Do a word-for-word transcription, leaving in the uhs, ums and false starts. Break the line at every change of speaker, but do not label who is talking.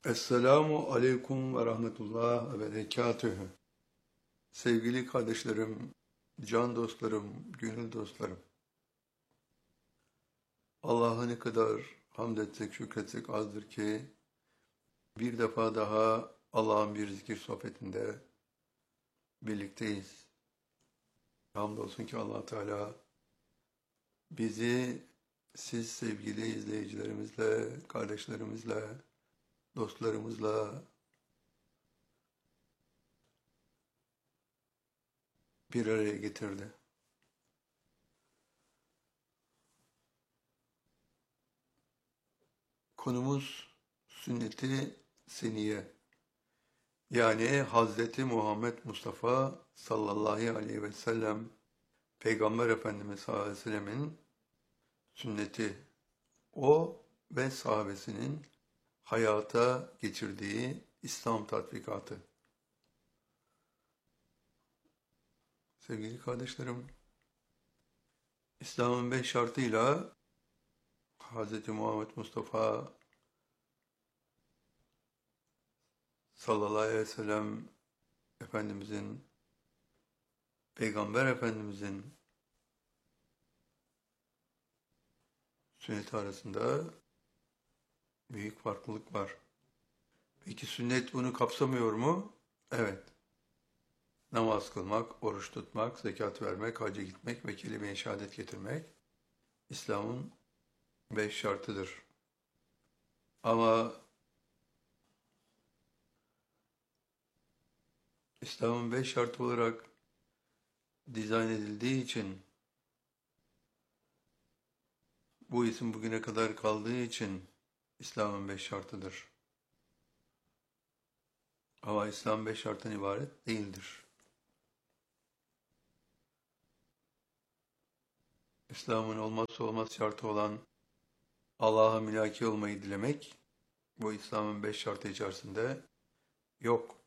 Esselamu aleyküm ve rahmetullah ve berekatühü. Sevgili kardeşlerim, can dostlarım, gönül dostlarım. Allah'a ne kadar hamd etsek, şükretsek azdır ki bir defa daha Allah'ın bir zikir sohbetinde birlikteyiz. Hamdolsun ki Allah Teala bizi siz sevgili izleyicilerimizle, kardeşlerimizle, dostlarımızla bir araya getirdi. Konumuz sünnet-i seniye. Yani Hazreti Muhammed Mustafa sallallahu aleyhi ve sellem Peygamber Efendimiz sallallahu aleyhi ve sellemin sünneti, o ve sahabesinin hayata geçirdiği İslam tatbikatı. Sevgili kardeşlerim, İslam'ın beş şartıyla Hz. Muhammed Mustafa sallallahu aleyhi ve sellem Efendimizin, Peygamber Efendimizin sünneti arasında büyük farklılık var. Peki sünnet bunu kapsamıyor mu? Evet. Namaz kılmak, oruç tutmak, zekat vermek, hacca gitmek ve kelime-i şehadet getirmek İslam'ın beş şartıdır. Ama İslam'ın beş şartı olarak dizayn edildiği için, bu isim bugüne kadar kaldığı için İslam'ın beş şartıdır. Ama İslam beş şarttan ibaret değildir. İslam'ın olmazsa olmaz şartı olan Allah'a mülaki olmayı dilemek, bu İslam'ın beş şartı içerisinde yok.